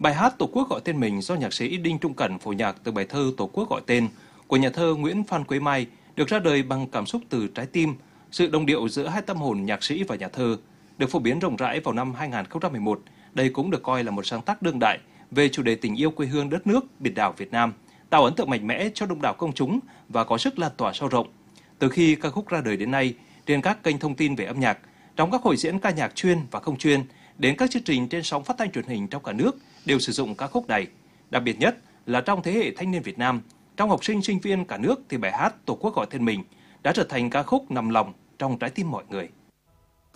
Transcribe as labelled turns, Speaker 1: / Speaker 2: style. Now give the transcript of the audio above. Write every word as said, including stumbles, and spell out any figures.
Speaker 1: Bài hát Tổ quốc gọi tên mình do nhạc sĩ Đinh Trung Cẩn phổ nhạc từ bài thơ Tổ quốc gọi tên của nhà thơ Nguyễn Phan Quế Mai được ra đời bằng cảm xúc từ trái tim, sự đồng điệu giữa hai tâm hồn nhạc sĩ và nhà thơ. Được phổ biến rộng rãi vào năm hai nghìn không trăm mười một, đây cũng được coi là một sáng tác đương đại về chủ đề tình yêu quê hương đất nước, biển đảo Việt Nam, tạo ấn tượng mạnh mẽ cho đông đảo công chúng và có sức lan tỏa sâu rộng. Từ khi ca khúc ra đời đến nay, trên các kênh thông tin về âm nhạc, trong các hội diễn ca nhạc chuyên và không chuyên, đến các chương trình trên sóng phát thanh truyền hình trong cả nước đều sử dụng ca khúc này. Đặc biệt nhất là trong thế hệ thanh niên Việt Nam, trong học sinh sinh viên cả nước thì bài hát Tổ quốc gọi tên mình đã trở thành ca khúc nằm lòng trong trái tim mọi người.